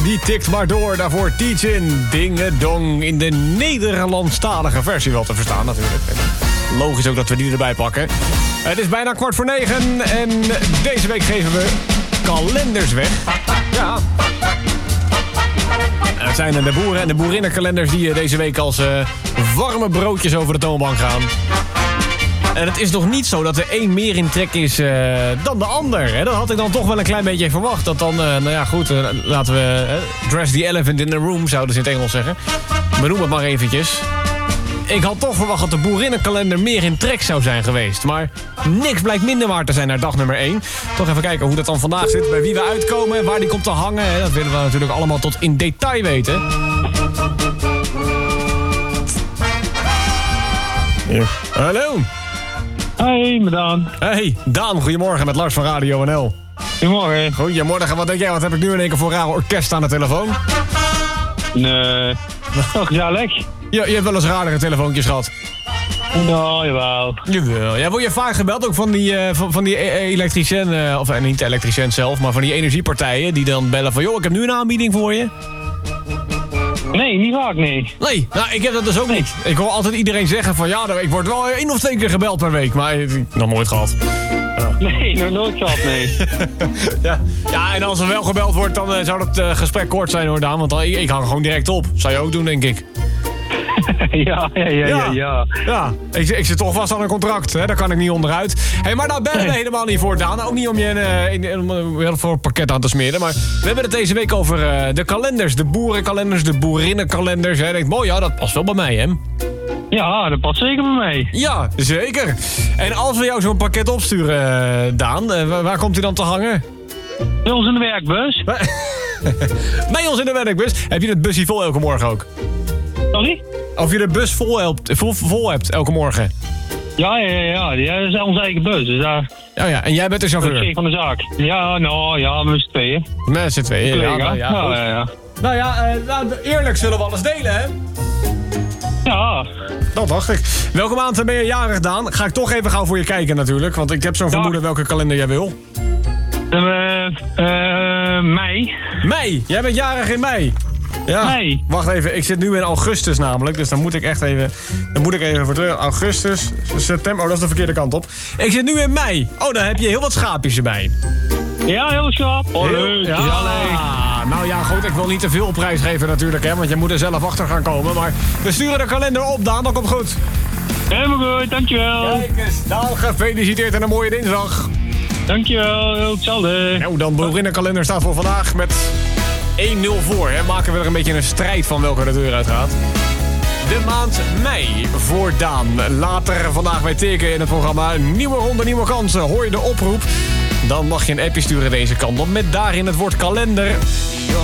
die tikt maar door. Daarvoor Teach-In, Ding-a-Dong. In de Nederlandstalige versie wel te verstaan natuurlijk. Logisch ook dat we die erbij pakken. Het is bijna 8:45 en deze week geven we kalenders weg. Ja. Het zijn de boeren- en de boerinnenkalenders die deze week als warme broodjes over de toonbank gaan. En het is nog niet zo dat er één meer in trek is dan de ander. Hè? Dat had ik dan toch wel een klein beetje verwacht. Dat dan, laten we dress the elephant in the room, zouden ze in het Engels zeggen. Benoem het maar eventjes. Ik had toch verwacht dat de boerinnenkalender meer in trek zou zijn geweest. Maar niks blijkt minder waard te zijn naar dag nummer 1. Toch even kijken hoe dat dan vandaag zit. Bij wie we uitkomen en waar die komt te hangen. Dat willen we natuurlijk allemaal tot in detail weten. Ja. Hallo. Hey, met Daan. Hey, Daan, goedemorgen met Lars van Radio NL. Goedemorgen. Goedemorgen, wat denk jij? Wat heb ik nu in één keer voor raar orkest aan de telefoon? Nee, toch gezellig? Ja, je hebt wel eens raardere telefoontjes gehad. Nou, jawel. Jawel. Ja, word je vaak gebeld ook van die elektricien, of niet elektricien zelf, maar van die energiepartijen die dan bellen van, joh, ik heb nu een aanbieding voor je. Nee, niet vaak, nee. Nee, nou, ik heb dat dus ook niet. Ik hoor altijd iedereen zeggen van, ja, ik word wel 1 of 2 keer gebeld per week, maar nog nooit gehad. Nee, nog nooit gehad, nee. Ja, en als er wel gebeld wordt, dan zou dat gesprek kort zijn hoor, Daan, want dan, ik hang gewoon direct op. Zou je ook doen, denk ik. Ja. Ja, ik zit toch vast aan een contract, hè? Daar kan ik niet onderuit. Hey, maar daar bellen we helemaal niet voor, Daan. Ook niet om je voor een pakket aan te smeren. Maar we hebben het deze week over de kalenders. De boerenkalenders, de boerinnenkalenders. Jij denkt, mooi, ja, dat past wel bij mij, hè? Ja, dat past zeker bij mij. Ja, zeker. En als we jou zo'n pakket opsturen, Daan, waar komt hij dan te hangen? Bij ons in de werkbus. Bij ons in de werkbus. Heb je het busje vol elke morgen ook? Sorry? Of je de bus vol hebt elke morgen? Ja, dat is onze eigen bus. Dus daar... Oh ja, en jij bent de chauffeur? van de zaak. Ja, met z'n tweeën. Met z'n tweeën, ja. Nou ja, eerlijk zullen we alles delen, hè? Ja. Dat dacht ik. Welke maand ben je jarig, Daan? Ga ik toch even gauw voor je kijken natuurlijk, want ik heb zo'n vermoeden welke kalender jij wil. Mei. Mei? Jij bent jarig in mei? Ja. Mei. Wacht even, ik zit nu in augustus namelijk, dus dan moet ik echt even... Dan moet ik even voor terug. Augustus, september... Oh, dat is de verkeerde kant op. Ik zit nu in mei. Oh, dan heb je heel wat schaapjes erbij. Ja, heel schat. Oh, leuk. Ja. Nou ja, goed, ik wil niet te veel prijs geven natuurlijk, hè, want je moet er zelf achter gaan komen. Maar we sturen de kalender op, Daan, dat komt goed. Helemaal goed, dankjewel. Kijk eens, Daan, gefeliciteerd en een mooie dinsdag. Dankjewel, hetzelfde. Nou, dan boerinnenkalender staat voor vandaag met 1-0 voor. Hè. Maken we er een beetje een strijd van welke de deur uitgaat. De maand mei voor Daan. Later vandaag bij Teken in het programma Nieuwe Ronde, Nieuwe Kansen. Hoor je de oproep? Dan mag je een appje sturen deze kant op met daarin het woord kalender.